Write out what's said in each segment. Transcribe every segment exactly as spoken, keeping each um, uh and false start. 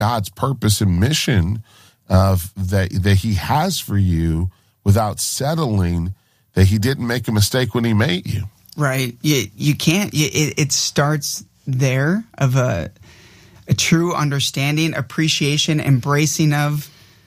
God's purpose and mission of that that he has for you without settling that he didn't make a mistake when he made you. Right. You, you can't. You, it, it starts there of a, a true understanding, appreciation, embracing of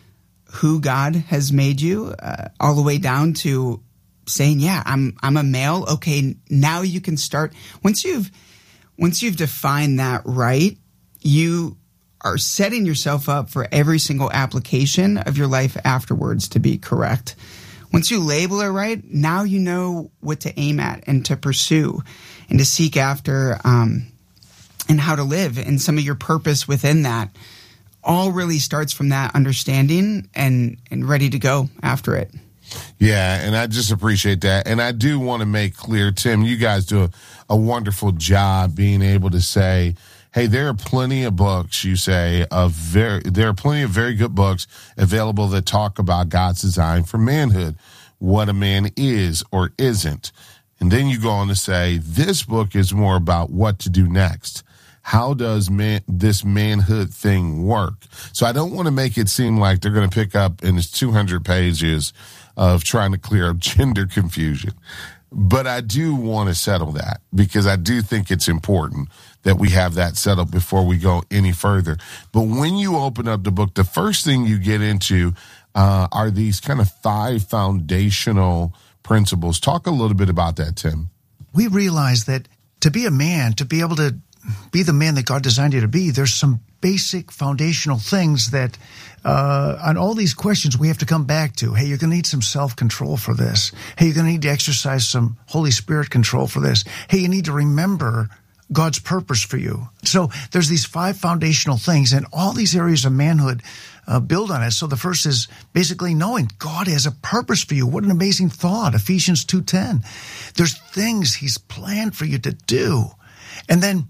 who God has made you, uh, all the way down to saying, yeah, I'm I'm a male. Okay, now you can start. Once you've once you've defined that right, you are setting yourself up for every single application of your life afterwards to be correct. Once you label it right, now you know what to aim at and to pursue and to seek after, um, and how to live, and some of your purpose within that all really starts from that understanding and, and ready to go after it. Yeah, and I just appreciate that. And I do want to make clear, Tim, you guys do a, a wonderful job being able to say, hey, there are plenty of books, you say, of very, there are plenty of very good books available that talk about God's design for manhood, what a man is or isn't. And then you go on to say, this book is more about what to do next. How does man, this manhood thing work? So I don't want to make it seem like they're going to pick up in its two hundred pages of trying to clear up gender confusion. But I do want to settle that, because I do think it's important that we have that settled before we go any further. But when you open up the book, the first thing you get into uh, are these kind of five foundational principles. Talk a little bit about that, Tim. We realize that to be a man, to be able to be the man that God designed you to be, there's some basic foundational things that uh, on all these questions we have to come back to. Hey, you're going to need some self-control for this. Hey, you're going to need to exercise some Holy Spirit control for this. Hey, you need to remember God's purpose for you. So there's these five foundational things, and all these areas of manhood uh, build on it. So the first is basically knowing God has a purpose for you. What an amazing thought, Ephesians two ten. There's things he's planned for you to do. And then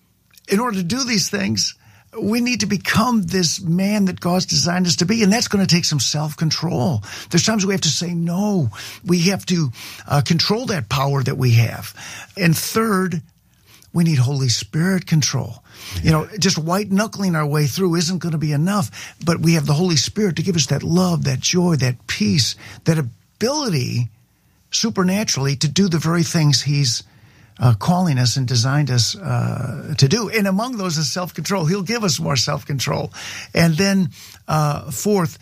in order to do these things, we need to become this man that God's designed us to be, and that's going to take some self-control. There's times we have to say no. We have to uh, control that power that we have. And third, we need Holy Spirit control. You know, just white-knuckling our way through isn't going to be enough, but we have the Holy Spirit to give us that love, that joy, that peace, that ability supernaturally to do the very things he's Uh, calling us and designed us uh, to do. And among those is self-control. He'll give us more self-control. And then uh, fourth,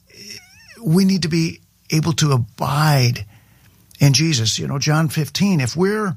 we need to be able to abide in Jesus. You know, John fifteen, if we're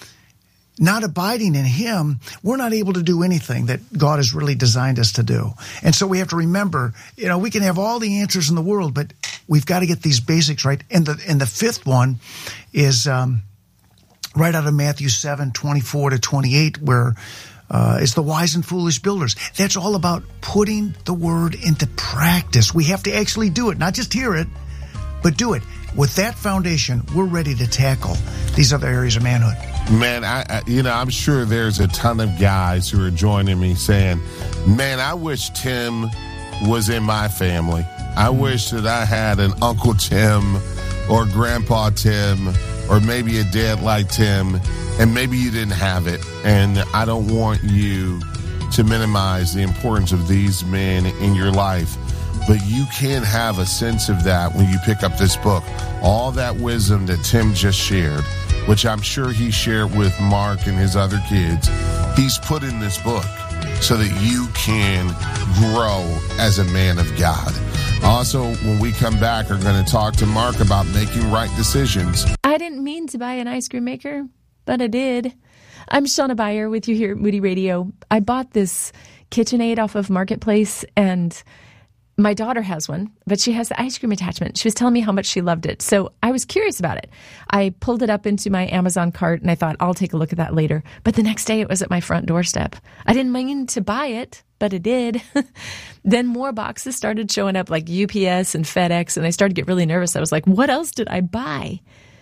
not abiding in him, we're not able to do anything that God has really designed us to do. And so we have to remember, you know, we can have all the answers in the world, but we've got to get these basics right. And the, and the fifth one is Um, right out of Matthew seven, twenty-four to twenty-eight, where uh, it's the wise and foolish builders. That's all about putting the word into practice. We have to actually do it, not just hear it, but do it. With that foundation, we're ready to tackle these other areas of manhood. Man, I, I you know, I'm sure there's a ton of guys who are joining me saying, man, I wish Tim was in my family. I wish that I had an Uncle Tim or Grandpa Tim, or maybe a dad like Tim, and maybe you didn't have it. And I don't want you to minimize the importance of these men in your life, but you can have a sense of that when you pick up this book. All that wisdom that Tim just shared, which I'm sure he shared with Mark and his other kids, he's put in this book so that you can grow as a man of God. Also, when we come back, we're going to talk to Mark about making right decisions. I didn't mean to buy an ice cream maker, but I did. I'm Shauna Beyer with you here at Moody Radio. I bought this KitchenAid off of Marketplace, and my daughter has one, but she has the ice cream attachment. She was telling me how much she loved it, so I was curious about it. I pulled it up into my Amazon cart, and I thought, I'll take a look at that later. But the next day, it was at my front doorstep. I didn't mean to buy it, but it did. Then more boxes started showing up, like U P S and FedEx, and I started to get really nervous. I was like, what else did I buy?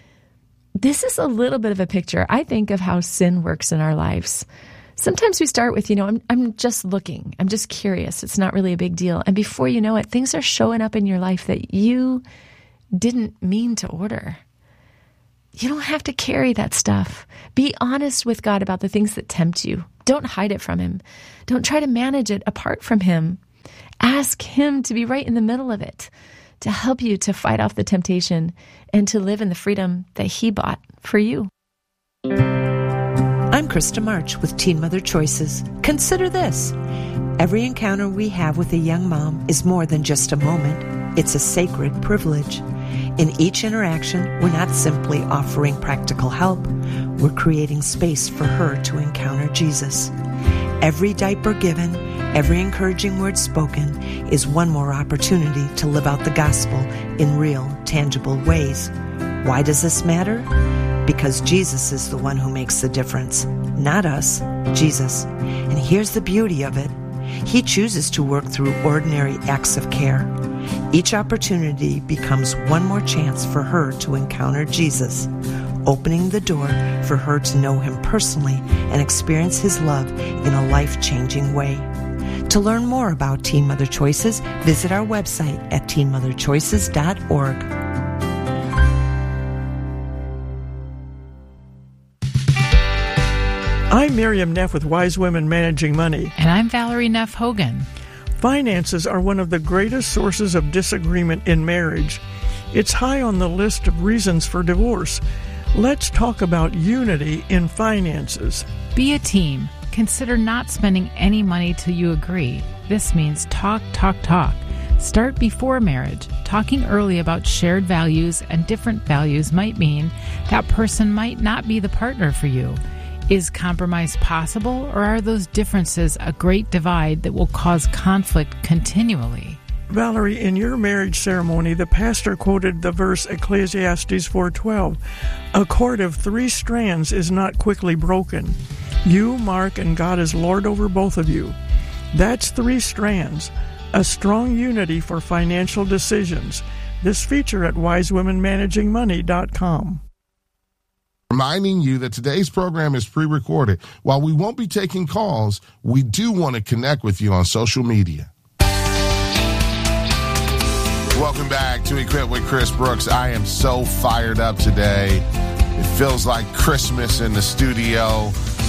This is a little bit of a picture, I think, of how sin works in our lives. Sometimes we start with, you know, I'm I'm just looking. I'm just curious. It's not really a big deal. And before you know it, things are showing up in your life that you didn't mean to order. You don't have to carry that stuff. Be honest with God about the things that tempt you. Don't hide it from him. Don't try to manage it apart from him. Ask Him to be right in the middle of it, to help you to fight off the temptation and to live in the freedom that He bought for you. I'm Krista March with Teen Mother Choices. Consider this. Every encounter we have with a young mom is more than just a moment. It's a sacred privilege. In each interaction, we're not simply offering practical help. We're creating space for her to encounter Jesus. Every diaper given, every encouraging word spoken is one more opportunity to live out the gospel in real, tangible ways. Why does this matter? Because Jesus is the one who makes the difference, not us, Jesus. And here's the beauty of it. He chooses to work through ordinary acts of care. Each opportunity becomes one more chance for her to encounter Jesus, opening the door for her to know Him personally and experience His love in a life-changing way. To learn more about Teen Mother Choices, visit our website at teen mother choices dot org. I'm Miriam Neff with Wise Women Managing Money. And I'm Valerie Neff Hogan. Finances are one of the greatest sources of disagreement in marriage. It's high on the list of reasons for divorce. Let's talk about unity in finances. Be a team. Consider not spending any money till you agree. This means talk, talk, talk. Start before marriage. Talking early about shared values and different values might mean that person might not be the partner for you. Is compromise possible, or are those differences a great divide that will cause conflict continually? Valerie, in your marriage ceremony, the pastor quoted the verse Ecclesiastes four twelve. A cord of three strands is not quickly broken. You, Mark, and God is Lord over both of you. That's three strands. A strong unity for financial decisions. This feature at wise women managing money dot com. Reminding you that today's program is pre-recorded. While we won't be taking calls, we do want to connect with you on social media. Welcome back to Equip with Chris Brooks. I am so fired up today. It feels like Christmas in the studio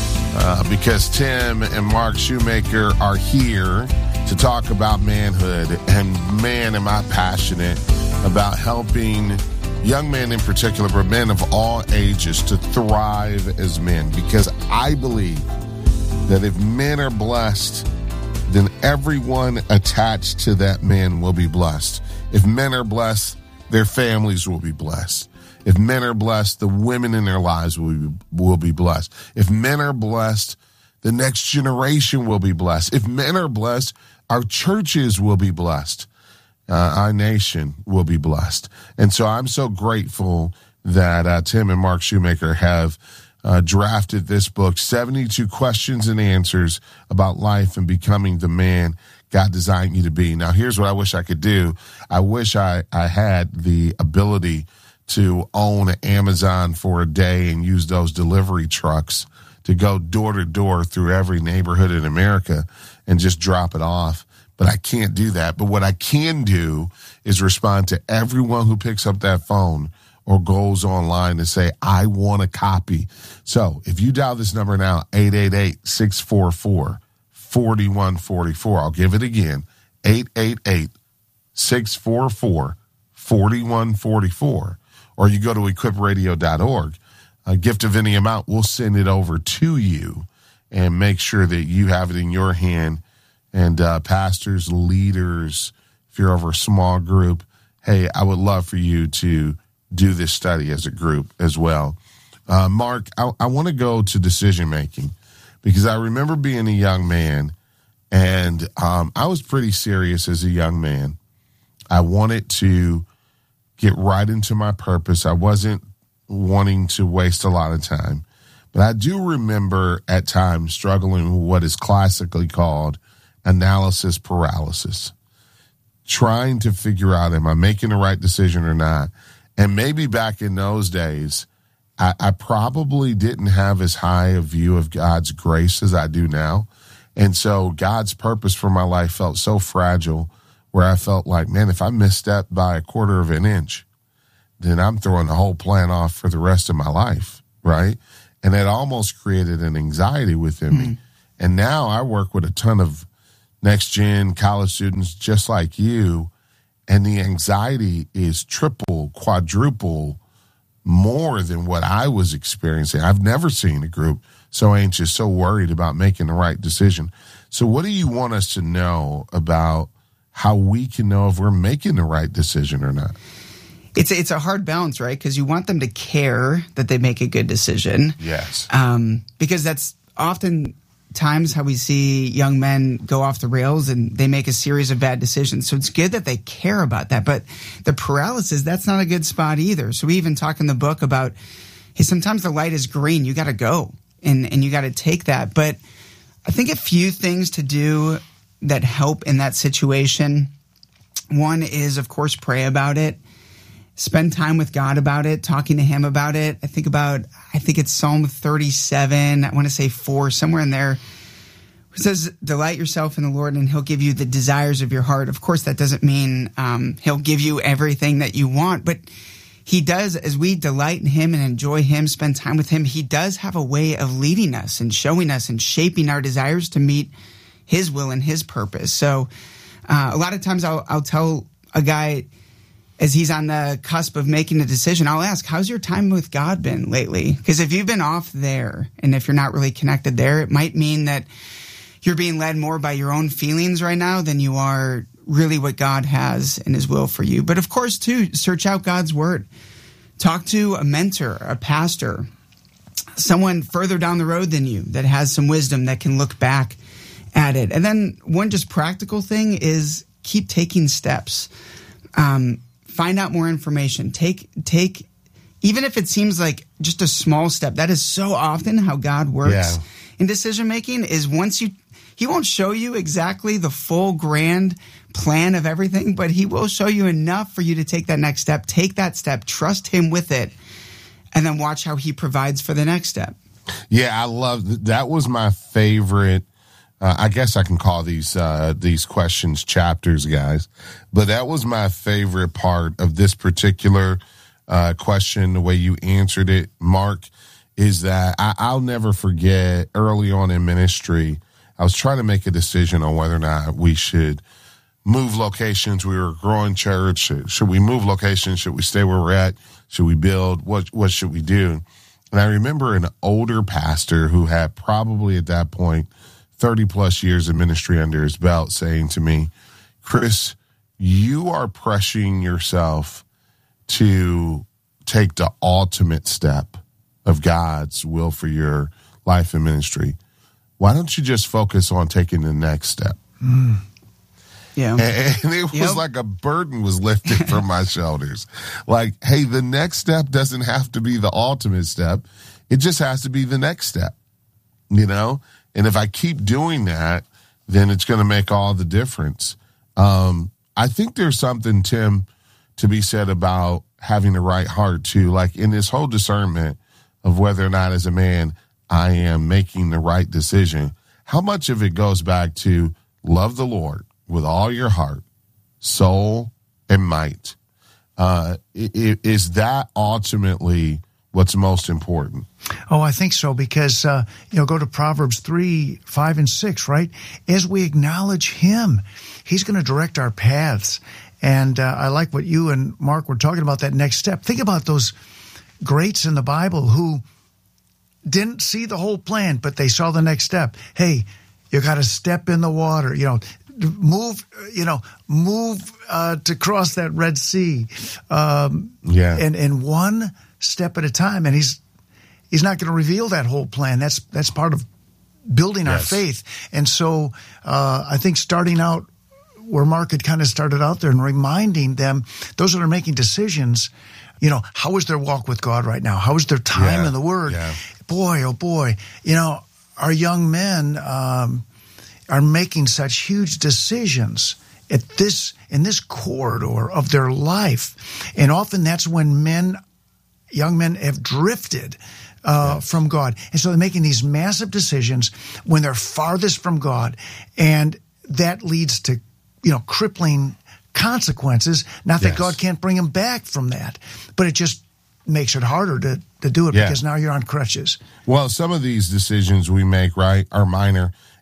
uh, because Tim and Mark Shoemaker are here to talk about manhood. And man, am I passionate about helping young men in particular, but men of all ages, to thrive as men. Because I believe that if men are blessed, then everyone attached to that man will be blessed. If men are blessed, their families will be blessed. If men are blessed, the women in their lives will be, will be blessed. If men are blessed, the next generation will be blessed. If men are blessed, our churches will be blessed. Uh, our nation will be blessed. And so I'm so grateful that uh, Tim and Mark Shoemaker have uh, drafted this book, seventy-two Questions and Answers About Life and Becoming the Man God Designed You to Be. Now, here's what I wish I could do. I wish I, I had the ability to own Amazon for a day and use those delivery trucks to go door to door through every neighborhood in America and just drop it off. But I can't do that. But what I can do is respond to everyone who picks up that phone or goes online and say, I want a copy. So if you dial this number now, eight eight eight, six four four, four one four four, I'll give it again, eight eight eight, six four four, four one four four, or you go to equip radio dot org, a gift of any amount, we'll send it over to you and make sure that you have it in your hand. And uh, pastors, leaders, if you're over a small group, hey, I would love for you to do this study as a group as well. Uh, Mark, I, I want to go to decision making because I remember being a young man, and um, I was pretty serious as a young man. I wanted to get right into my purpose. I wasn't wanting to waste a lot of time. But I do remember at times struggling with what is classically called analysis paralysis, trying to figure out, am I making the right decision or not? And maybe back in those days, I, I probably didn't have as high a view of God's grace as I do now. And so God's purpose for my life felt so fragile, where I felt like, man, if I misstep by a quarter of an inch, then I'm throwing the whole plan off for the rest of my life, right? And it almost created an anxiety within mm-hmm. me. And now I work with a ton of next gen college students just like you, and the anxiety is triple, quadruple more than what I was experiencing. I've never seen a group so anxious, so worried about making the right decision. So what do you want us to know about how we can know if we're making the right decision or not? It's a, it's a hard balance, right? Because you want them to care that they make a good decision. Yes. Um, because that's often times how we see young men go off the rails and they make a series of bad decisions. So it's good that they care about that. But the paralysis, that's not a good spot either. So we even talk in the book about, hey, sometimes the light is green. You got to go and, and you got to take that. But I think a few things to do that help in that situation. One is, of course, pray about it. Spend time with God about it, talking to him about it. I think about, I think it's Psalm thirty-seven, I want to say four, somewhere in there. It says, delight yourself in the Lord and he'll give you the desires of your heart. Of course, that doesn't mean um, he'll give you everything that you want, but he does, as we delight in him and enjoy him, spend time with him, he does have a way of leading us and showing us and shaping our desires to meet his will and his purpose. So uh, a lot of times I'll, I'll tell a guy, as he's on the cusp of making a decision, I'll ask, how's your time with God been lately? Because if you've been off there and if you're not really connected there, it might mean that you're being led more by your own feelings right now than you are really what God has in his will for you. But of course, too, search out God's word. Talk to a mentor, a pastor, someone further down the road than you that has some wisdom that can look back at it. And then one just practical thing is keep taking steps. Um, Find out more information. Take, take, even if it seems like just a small step, that is so often how God works Yeah. in decision making is once you, he won't show you exactly the full grand plan of everything, but he will show you enough for you to take that next step. Take that step, trust him with it, and then watch how he provides for the next step. Yeah, I love that. Was my favorite. Uh, I guess I can call these uh, these questions chapters, guys. But that was my favorite part of this particular uh, question, the way you answered it, Mark, is that I, I'll never forget early on in ministry, I was trying to make a decision on whether or not we should move locations. We were a growing church. Should, should we move locations? Should we stay where we're at? Should we build? What What should we do? And I remember an older pastor who had probably at that point thirty plus years of ministry under his belt saying to me, Chris, you are pressuring yourself to take the ultimate step of God's will for your life and ministry. Why don't you just focus on taking the next step? Mm. Yeah. And, and it was Yep. like a burden was lifted from my shoulders. Like, hey, the next step doesn't have to be the ultimate step. It just has to be the next step, you know? And if I keep doing that, then it's going to make all the difference. Um, I think there's something, Tim, to be said about having the right heart, too. Like in this whole discernment of whether or not as a man I am making the right decision, how much of it goes back to love the Lord with all your heart, soul, and might? Uh, is that ultimately what's most important? Oh, I think so, because, uh, you know, go to Proverbs three, five, and six, right? As we acknowledge him, he's going to direct our paths. And uh, I like what you and Mark were talking about, that next step. Think about those greats in the Bible who didn't see the whole plan, but they saw the next step. Hey, you got to step in the water, you know, move, you know, move uh, to cross that Red Sea. Um, yeah. And, and one step at a time. And he's, He's not going to reveal that whole plan. That's that's part of building our Yes. faith. And so uh, I think starting out where Mark had kind of started out there and reminding them, those that are making decisions, you know, how is their walk with God right now? How is their time Yeah. in the Word? Yeah. Boy, oh boy, you know, our young men um, are making such huge decisions at this in this corridor of their life. And often that's when men, young men have drifted Uh, from God. And so they're making these massive decisions when they're farthest from God. And that leads to, you know, crippling consequences. Not that Yes. God can't bring them back from that, but it just makes it harder to, to do it Yeah. because now you're on crutches. Well, some of these decisions we make, right, are minor,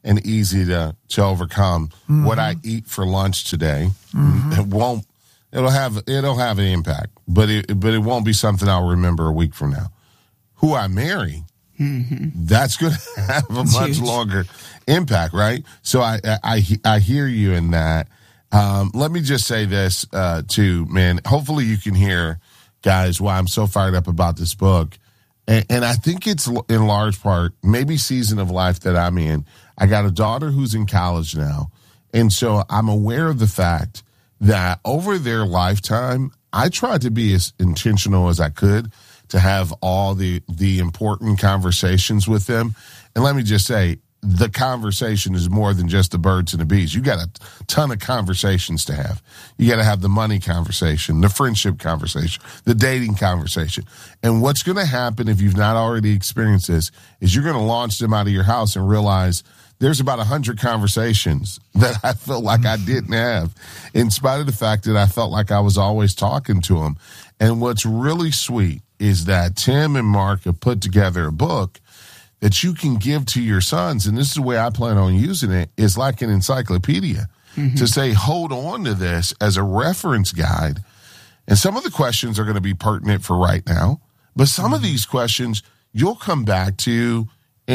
and easy to, to overcome. Mm-hmm. What I eat for lunch today, mm-hmm. it won't, it'll have, it'll have an impact, but it, but it won't be something I'll remember a week from now. Who I marry, mm-hmm. that's going to have a it's much huge. longer impact, right? So I, I, I hear you in that. Um, let me just say this, uh, too, man. Hopefully you can hear, guys, why I'm so fired up about this book. And, and I think it's in large part, maybe season of life that I'm in. I got a daughter who's in college now. And so I'm aware of the fact that over their lifetime, I tried to be as intentional as I could to have all the, the important conversations with them. And let me just say, the conversation is more than just the birds and the bees. You got a ton of conversations to have. You got to have the money conversation, the friendship conversation, the dating conversation. And what's going to happen if you've not already experienced this is you're going to launch them out of your house and realize there's about a hundred conversations that I felt like I didn't have, in spite of the fact that I felt like I was always talking to them. And what's really sweet is that Tim and Mark have put together a book that you can give to your sons, and this is the way I plan on using it, is like an encyclopedia, mm-hmm. to say, hold on to this as a reference guide. And some of the questions are going to be pertinent for right now, but some mm-hmm. of these questions you'll come back to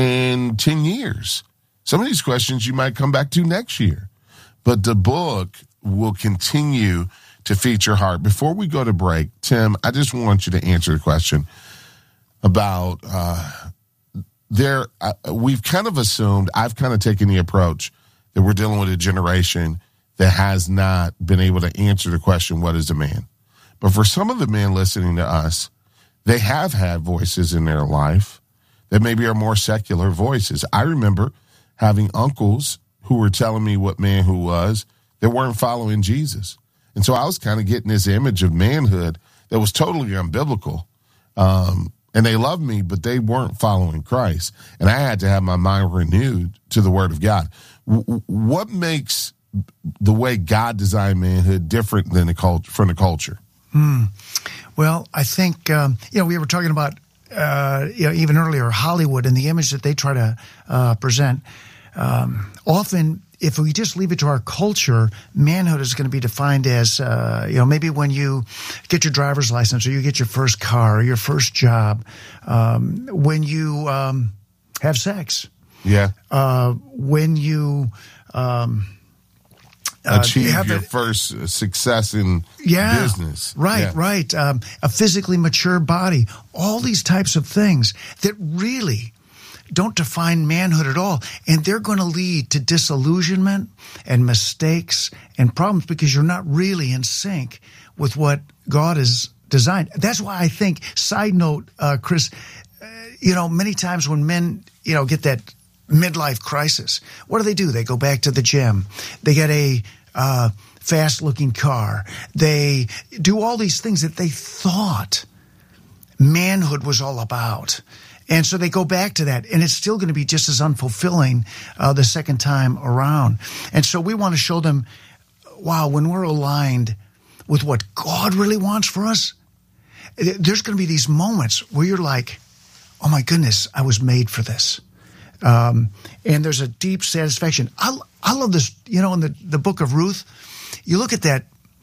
in ten years. Some of these questions you might come back to next year. But the book will continue to feed your heart. Before we go to break, Tim, I just want you to answer the question about... Uh, There, uh, we've kind of assumed, I've kind of taken the approach that we're dealing with a generation that has not been able to answer the question, what is a man? But for some of the men listening to us, they have had voices in their life that maybe are more secular voices. I remember having uncles who were telling me what manhood was that weren't following Jesus. And so I was kind of getting this image of manhood that was totally unbiblical. Um, And they loved me, but they weren't following Christ. And I had to have my mind renewed to the Word of God. W- what makes the way God designed manhood different than the culture, from the culture? Hmm. Well, I think, um, you know, we were talking about, uh, you know, even earlier, Hollywood and the image that they try to uh, present. Um, often, if we just leave it to our culture, manhood is going to be defined as, uh, you know, maybe when you get your driver's license or you get your first car or your first job, um, when you um, have sex. Yeah. Uh, when you um, achieve uh, you your a, first success in yeah, business. Right, yeah. right. Um, a physically mature body. All these types of things that really don't define manhood at all. And they're going to lead to disillusionment and mistakes and problems because you're not really in sync with what God has designed. That's why I think, side note, uh, Chris, uh, you know, many times when men, you know, get that midlife crisis, what do they do? They go back to the gym. They get a uh, fast-looking car. They do all these things that they thought manhood was all about. And so they go back to that, and it's still going to be just as unfulfilling uh, the second time around. And so we want to show them, wow, when we're aligned with what God really wants for us, there's going to be these moments where you're like, oh my goodness, I was made for this. Um, and there's a deep satisfaction. I, I love this, you know, in the, the book of Ruth, you look at that,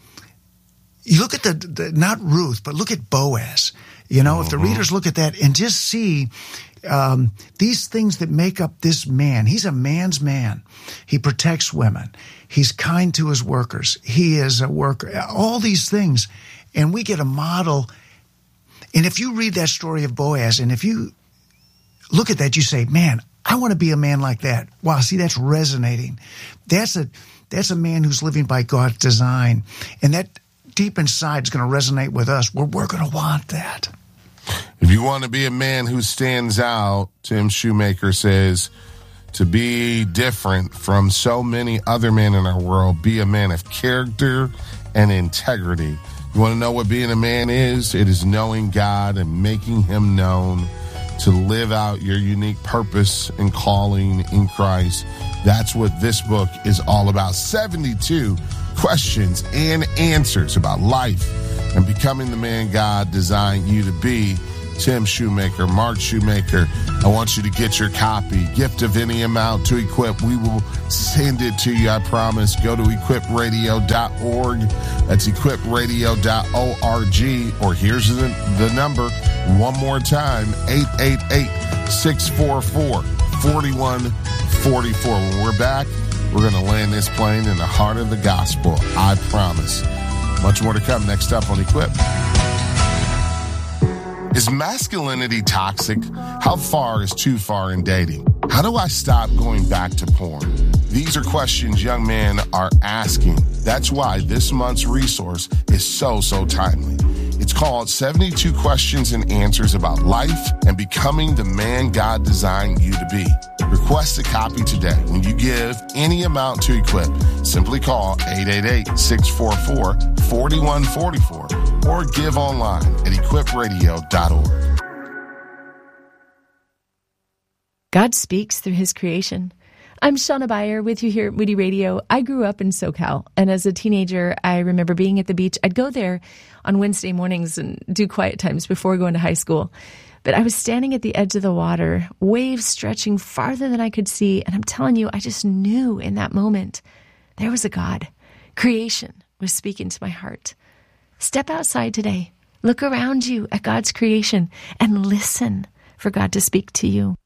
you look at the, the not Ruth, but look at Boaz. You know, mm-hmm. if the readers look at that and just see um, these things that make up this man, he's a man's man. He protects women. He's kind to his workers. He is a worker. All these things. And we get a model. And if you read that story of Boaz, and if you look at that, you say, man, I want to be a man like that. Wow, see, that's resonating. That's a, that's a man who's living by God's design. And that deep inside is going to resonate with us, where we're going to want that. If you want to be a man who stands out, Tim Shoemaker says, to be different from so many other men in our world, be a man of character and integrity. You want to know what being a man is? It is knowing God and making him known, to live out your unique purpose and calling in Christ. That's what this book is all about. seventy-two questions and answers about life and becoming the man God designed you to be. Tim Shoemaker, Mark Shoemaker. I want you to get your copy, Gift of Any Amount to Equip. We will send it to you, I promise. Go to equip radio dot org. That's equip radio dot org. Or here's the, the number one more time, eight eight eight, six four four, four one four four. When we're back, we're going to land this plane in the heart of the gospel, I promise. Much more to come next up on Equip. Is masculinity toxic? How far is too far in dating? How do I stop going back to porn? These are questions young men are asking. That's why this month's resource is so, so timely. It's called seventy-two Questions and Answers About Life and Becoming the Man God Designed You to Be. Request a copy today. When you give any amount to Equip, simply call eight eight eight, six four four, four one four four or give online at equip radio dot org. God speaks through his creation. I'm Shauna Beyer with you here at Moody Radio. I grew up in SoCal, and as a teenager, I remember being at the beach. I'd go there on Wednesday mornings and do quiet times before going to high school. But I was standing at the edge of the water, waves stretching farther than I could see, and I'm telling you, I just knew in that moment there was a God. Creation was speaking to my heart. Step outside today. Look around you at God's creation and listen for God to speak to you.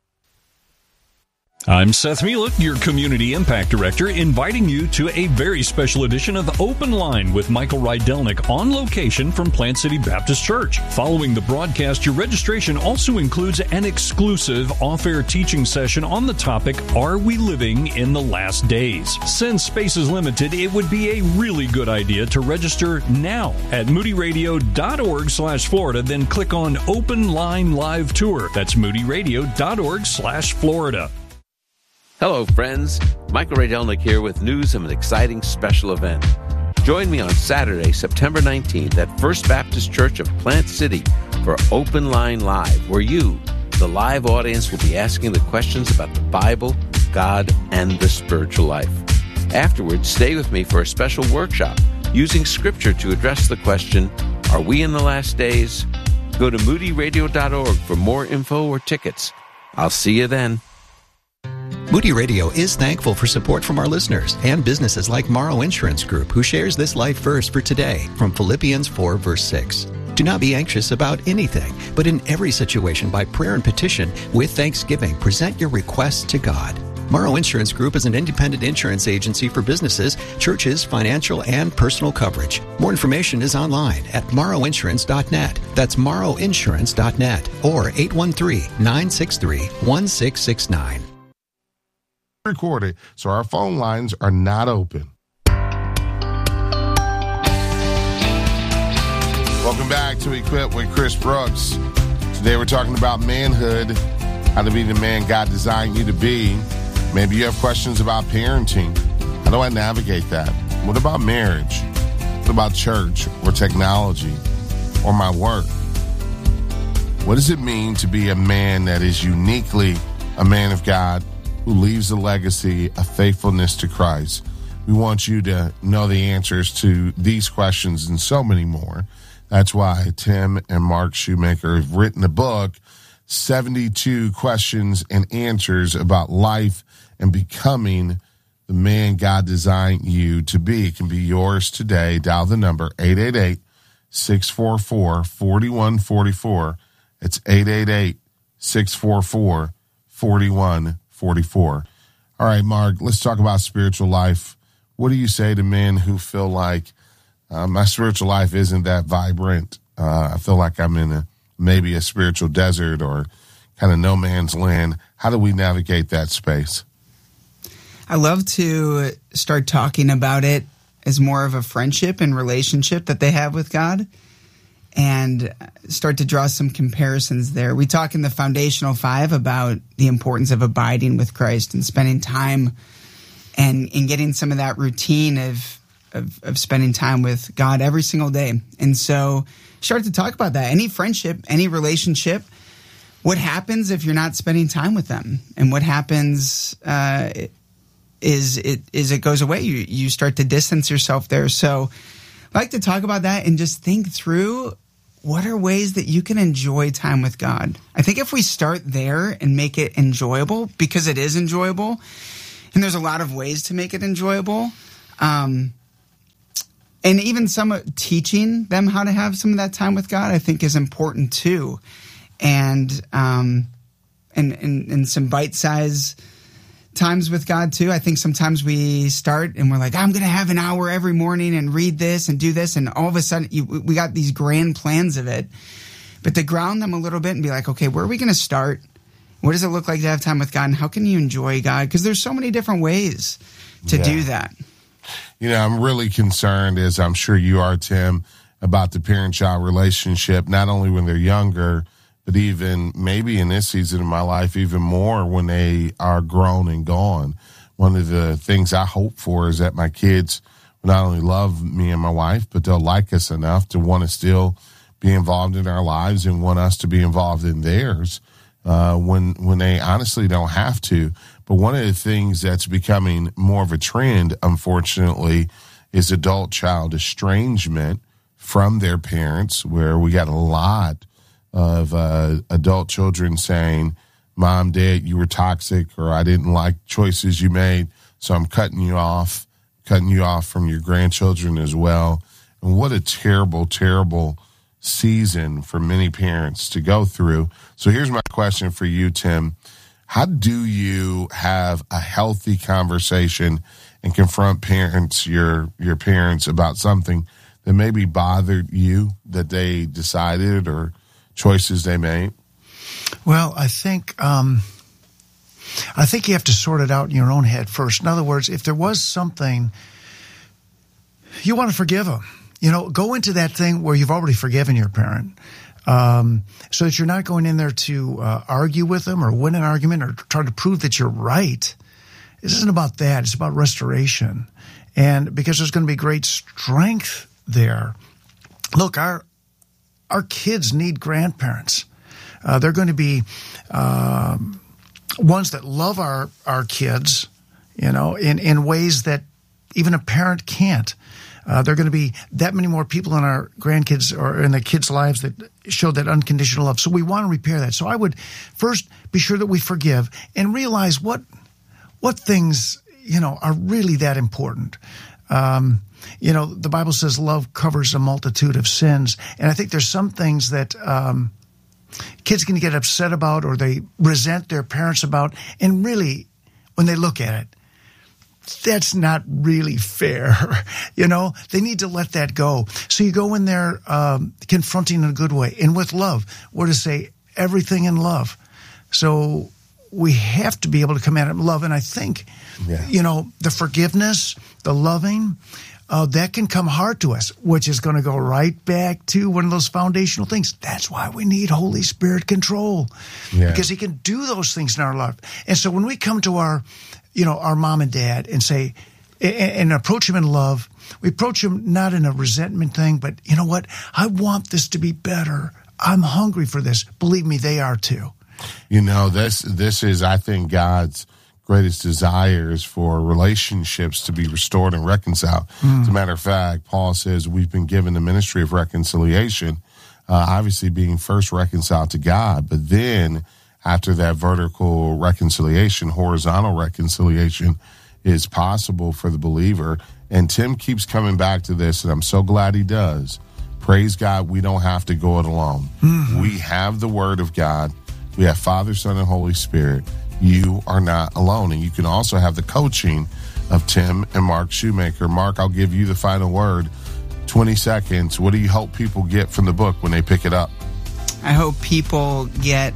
I'm Seth Mielek, your Community Impact Director, inviting you to a very special edition of Open Line with Michael Rydelnik on location from Plant City Baptist Church. Following the broadcast, your registration also includes an exclusive off-air teaching session on the topic, Are We Living in the Last Days? Since space is limited, it would be a really good idea to register now at moody radio dot org slash Florida, then click on Open Line Live Tour. That's moody radio dot org slash Florida. Hello, friends. Michael Rydelnik here with news of an exciting special event. Join me on Saturday, September nineteenth at First Baptist Church of Plant City for Open Line Live, where you, the live audience, will be asking the questions about the Bible, God, and the spiritual life. Afterwards, stay with me for a special workshop using Scripture to address the question, Are we in the last days? Go to moody radio dot org for more info or tickets. I'll see you then. Moody Radio is thankful for support from our listeners and businesses like Morrow Insurance Group, who shares this life verse for today from Philippians four, verse six. Do not be anxious about anything, but in every situation by prayer and petition with thanksgiving, present your requests to God. Morrow Insurance Group is an independent insurance agency for businesses, churches, financial, and personal coverage. More information is online at morrow insurance dot net. That's morrow insurance dot net or eight one three, nine six three, one six six nine. Recorded, so our phone lines are not open. Welcome back to Equip with Chris Brooks. Today we're talking about manhood, how to be the man God designed you to be. Maybe you have questions about parenting. How do I navigate that? What about marriage? What about church or technology or my work? What does it mean to be a man that is uniquely a man of God, who leaves a legacy of faithfulness to Christ? We want you to know the answers to these questions and so many more. That's why Tim and Mark Shoemaker have written a book, seventy-two Questions and Answers About Life and Becoming the Man God Designed You to Be. It can be yours today. Dial the number eight eight eight, six four four, four one four four. It's eight eight eight, six four four, four one four four. All right, Mark, let's talk about spiritual life. What do you say to men who feel like uh, my spiritual life isn't that vibrant? Uh, I feel like I'm in a maybe a spiritual desert or kind of no man's land. How do we navigate that space? I love to start talking about it as more of a friendship and relationship that they have with God, and start to draw some comparisons there. We talk in the Foundational Five about the importance of abiding with Christ and spending time and, and getting some of that routine of, of, of spending time with God every single day. And so start to talk about that. Any friendship, any relationship, what happens if you're not spending time with them? And what happens uh, is it is it goes away. You, you start to distance yourself there. So I like to talk about that and just think through what are ways that you can enjoy time with God? I think if we start there and make it enjoyable, because it is enjoyable, and there's a lot of ways to make it enjoyable, um, and even some teaching them how to have some of that time with God, I think is important too. And, um, and, and, and some bite-sized times with God too. I think sometimes we start and we're like, I'm going to have an hour every morning and read this and do this. And all of a sudden you, we got these grand plans of it, but to ground them a little bit and be like, okay, where are we going to start? What does it look like to have time with God? And how can you enjoy God? Because there's so many different ways to Yeah. do that. You know, I'm really concerned, as I'm sure you are, Tim, about the parent-child relationship, not only when they're younger, but even maybe in this season of my life, even more when they are grown and gone. One of the things I hope for is that my kids will not only love me and my wife, but they'll like us enough to want to still be involved in our lives and want us to be involved in theirs uh, when when they honestly don't have to. But one of the things that's becoming more of a trend, unfortunately, is adult-child estrangement from their parents, where we got a lot of uh, adult children saying, Mom, Dad, you were toxic, or I didn't like choices you made, so I'm cutting you off, cutting you off from your grandchildren as well. And what a terrible, terrible season for many parents to go through. So here's my question for you, Tim. How do you have a healthy conversation and confront parents, your your parents, about something that maybe bothered you that they decided or choices they made? Well, I think um, I think you have to sort it out in your own head first. In other words, if there was something, you want to forgive them. You know, go into that thing where you've already forgiven your parent, um, so that you're not going in there to uh, argue with them or win an argument or try to prove that you're right. This isn't about that. It's about restoration. And because there's going to be great strength there. Look, our Our kids need grandparents. Uh, they're going to be um, ones that love our, our kids, you know, in, in ways that even a parent can't. Uh, there are going to be that many more people in our grandkids or in the kids' lives that show that unconditional love. So we want to repair that. So I would first be sure that we forgive and realize what what things, you know, are really that important. Um, you know, the Bible says love covers a multitude of sins. And I think there's some things that um, kids can get upset about or they resent their parents about. And really, when they look at it, that's not really fair. You know, they need to let that go. So you go in there um, confronting in a good way and with love. We're to say everything in love. So we have to be able to come at it in love. And I think, yeah. you know, the forgiveness, the loving, uh, that can come hard to us, which is going to go right back to one of those foundational things. That's why we need Holy Spirit control, yeah. because he can do those things in our life. And so when we come to our, you know, our mom and dad and say, and, and approach them in love, we approach them not in a resentment thing, but you know what? I want this to be better. I'm hungry for this. Believe me, they are too. You know, this this is, I think, God's greatest desire is for relationships to be restored and reconciled. Mm. As a matter of fact, Paul says we've been given the ministry of reconciliation, uh, obviously being first reconciled to God, but then after that vertical reconciliation, horizontal reconciliation is possible for the believer. And Tim keeps coming back to this, and I'm so glad he does. Praise God, we don't have to go it alone. Mm-hmm. We have the Word of God. We have Father, Son, and Holy Spirit. You are not alone. And you can also have the coaching of Tim and Mark Shoemaker. Mark, I'll give you the final word. twenty seconds. What do you hope people get from the book when they pick it up? I hope people get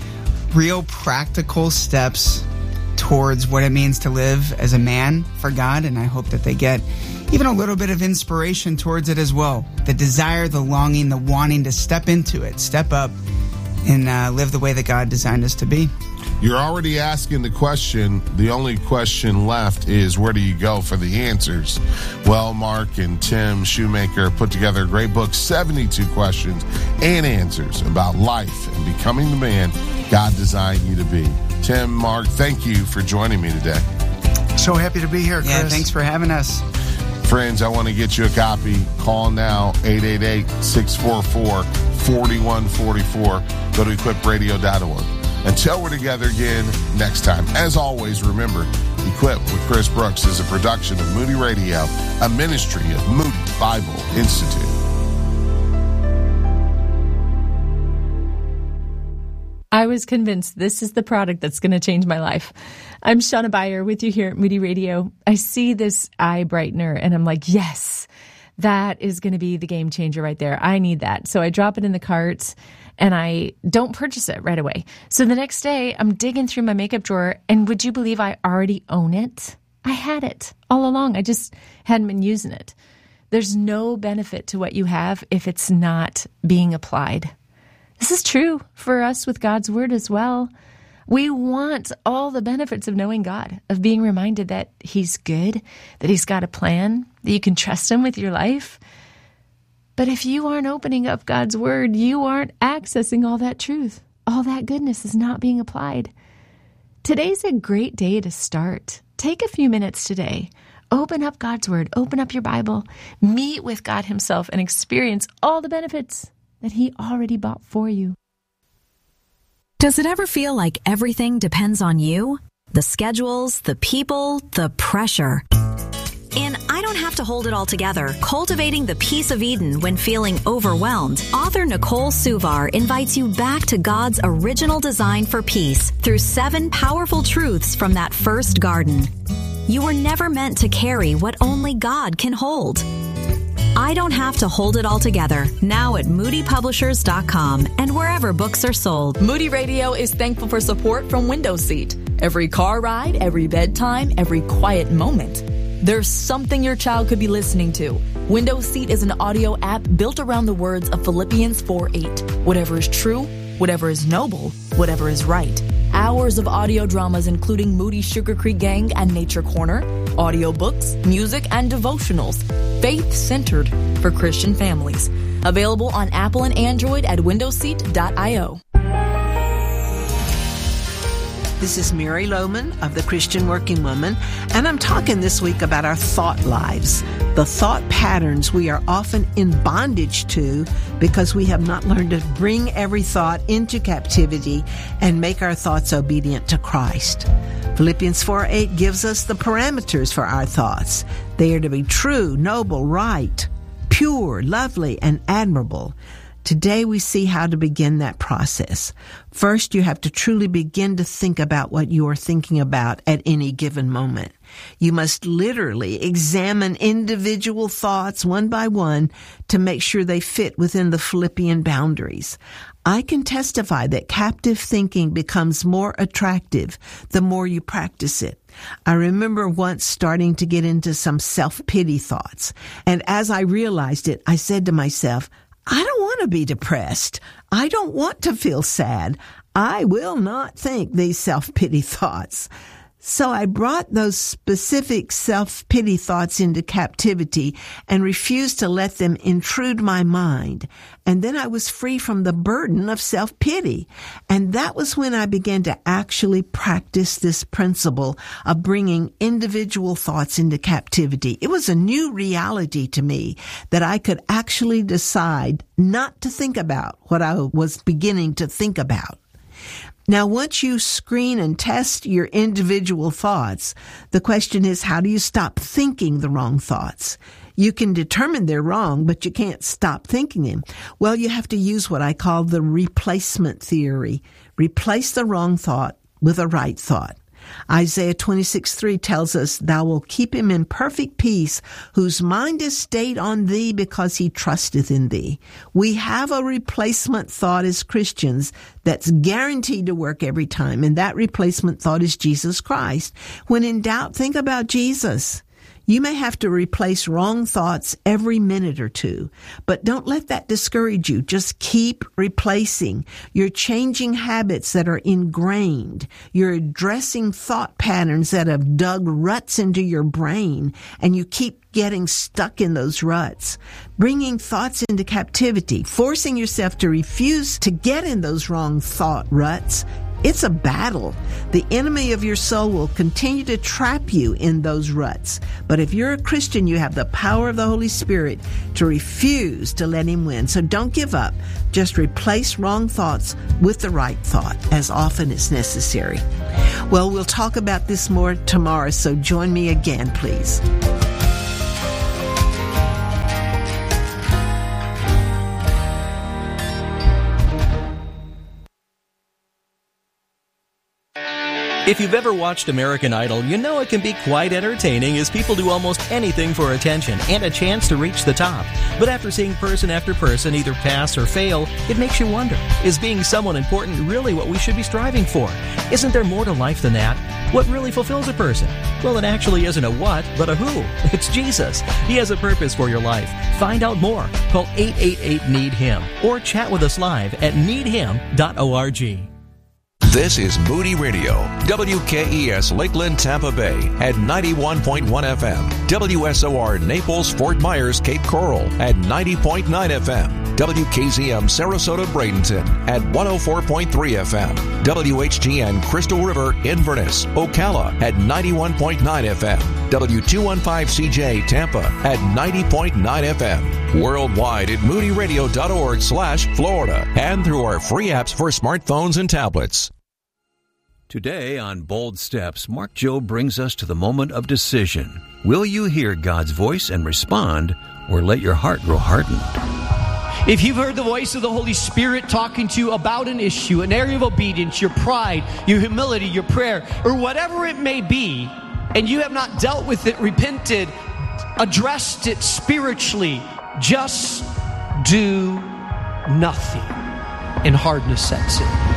real practical steps towards what it means to live as a man for God. And I hope that they get even a little bit of inspiration towards it as well. The desire, the longing, the wanting to step into it, step up, and uh, live the way that God designed us to be. You're already asking the question. The only question left is, where do you go for the answers? Well, Mark and Tim Shoemaker put together a great book, seventy-two questions and answers about life and becoming the man God designed you to be. Tim, Mark, thank you for joining me today. So happy to be here, Chris. Yeah, thanks for having us. Friends, I want to get you a copy. Call now, eight eight eight, six four four, four one four four. Go to equip radio dot org. Until we're together again next time, as always, remember, Equip with Chris Brooks is a production of Moody Radio, a ministry of Moody Bible Institute. I was convinced this is the product that's going to change my life. I'm Shauna Beyer with you here at Moody Radio. I see this eye brightener and I'm like, yes, that is going to be the game changer right there. I need that. So I drop it in the cart and I don't purchase it right away. So the next day I'm digging through my makeup drawer and would you believe I already own it? I had it all along. I just hadn't been using it. There's no benefit to what you have if it's not being applied. This is true for us with God's Word as well. We want all the benefits of knowing God, of being reminded that He's good, that He's got a plan, that you can trust Him with your life. But if you aren't opening up God's Word, you aren't accessing all that truth. All that goodness is not being applied. Today's a great day to start. Take a few minutes today. Open up God's Word. Open up your Bible. Meet with God Himself and experience all the benefits that He already bought for you. Does it ever feel like everything depends on you? The schedules, the people, the pressure. In I Don't Have to Hold It All Together, Cultivating the Peace of Eden When Feeling Overwhelmed, author Nicole Suvar invites you back to God's original design for peace through seven powerful truths from that first garden. You were never meant to carry what only God can hold. I Don't Have to Hold It All Together, now at moody publishers dot com and wherever books are sold. Moody Radio is thankful for support from Window Seat. Every car ride, every bedtime, every quiet moment. There's something your child could be listening to. Window Seat is an audio app built around the words of Philippians four eight. Whatever is true, whatever is noble, whatever is right. Hours of audio dramas including Moody Sugar Creek Gang and Nature Corner, audiobooks, music, and devotionals. Faith-centered for Christian families. Available on Apple and Android at window seat dot io. This is Mary Lohman of the Christian Working Woman, and I'm talking this week about our thought lives, the thought patterns we are often in bondage to because we have not learned to bring every thought into captivity and make our thoughts obedient to Christ. Philippians four eight gives us the parameters for our thoughts. They are to be true, noble, right, pure, lovely, and admirable. Today we see how to begin that process. First, you have to truly begin to think about what you are thinking about at any given moment. You must literally examine individual thoughts one by one to make sure they fit within the Philippian boundaries. I can testify that captive thinking becomes more attractive the more you practice it. I remember once starting to get into some self-pity thoughts, and as I realized it, I said to myself, I don't want to be depressed. I don't want to feel sad. I will not think these self-pity thoughts. So I brought those specific self-pity thoughts into captivity and refused to let them intrude my mind. And then I was free from the burden of self-pity. And that was when I began to actually practice this principle of bringing individual thoughts into captivity. It was a new reality to me that I could actually decide not to think about what I was beginning to think about. Now, once you screen and test your individual thoughts, the question is, how do you stop thinking the wrong thoughts? You can determine they're wrong, but you can't stop thinking them. Well, you have to use what I call the replacement theory. Replace the wrong thought with a right thought. Isaiah twenty-six three tells us, Thou wilt keep him in perfect peace, whose mind is stayed on thee because he trusteth in thee. We have a replacement thought as Christians that's guaranteed to work every time, and that replacement thought is Jesus Christ. When in doubt, think about Jesus. You may have to replace wrong thoughts every minute or two, but don't let that discourage you. Just keep replacing. You're changing habits that are ingrained. You're addressing thought patterns that have dug ruts into your brain, and you keep getting stuck in those ruts. Bringing thoughts into captivity, forcing yourself to refuse to get in those wrong thought ruts, It's a battle. The enemy of your soul will continue to trap you in those ruts. But if you're a Christian, you have the power of the Holy Spirit to refuse to let him win. So don't give up. Just replace wrong thoughts with the right thought as often as necessary. Well, we'll talk about this more tomorrow, so join me again, please. If you've ever watched American Idol, you know it can be quite entertaining as people do almost anything for attention and a chance to reach the top. But after seeing person after person either pass or fail, it makes you wonder, is being someone important really what we should be striving for? Isn't there more to life than that? What really fulfills a person? Well, it actually isn't a what, but a who. It's Jesus. He has a purpose for your life. Find out more. Call eight eight eight, need him or chat with us live at need him dot org. This is Moody Radio, W K E S Lakeland, Tampa Bay at ninety-one point one F M, W S O R Naples, Fort Myers, Cape Coral at ninety point nine F M, W K Z M Sarasota, Bradenton at one oh four point three F M, W H G N Crystal River, Inverness, Ocala at ninety-one point nine F M, W two fifteen C J Tampa at ninety point nine F M, worldwide at moody radio dot org slash Florida, and through our free apps for smartphones and tablets. Today on Bold Steps, Mark Joe brings us to the moment of decision. Will you hear God's voice and respond, or let your heart grow hardened? If you've heard the voice of the Holy Spirit talking to you about an issue, an area of obedience, your pride, your humility, your prayer, or whatever it may be, and you have not dealt with it, repented, addressed it spiritually, just do nothing, and hardness sets in.